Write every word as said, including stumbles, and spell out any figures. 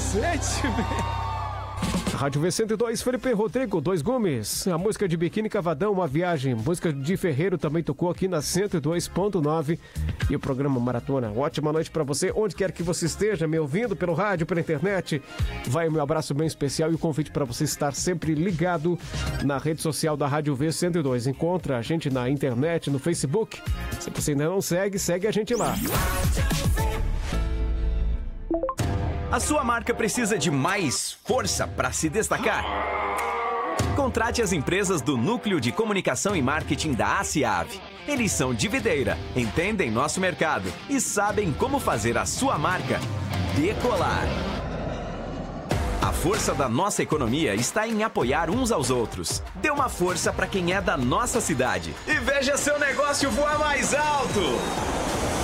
cacete, velho. Rádio V cento e dois, Felipe Rodrigo, Dois Gumes. A música de Biquíni Cavadão, Uma Viagem. Música de Ferreiro também tocou aqui na cento e dois ponto nove. E o programa Maratona. Ótima noite pra você, onde quer que você esteja, me ouvindo pelo rádio, pela internet. Vai o meu abraço bem especial e o convite pra você estar sempre ligado na rede social da Rádio V cento e dois. Encontra a gente na internet, no Facebook. Se você ainda não segue, segue a gente lá. A sua marca precisa de mais força para se destacar? Contrate as empresas do Núcleo de Comunicação e Marketing da ACIAV. Eles são de Videira, entendem nosso mercado e sabem como fazer a sua marca decolar. A força da nossa economia está em apoiar uns aos outros. Dê uma força para quem é da nossa cidade e veja seu negócio voar mais alto!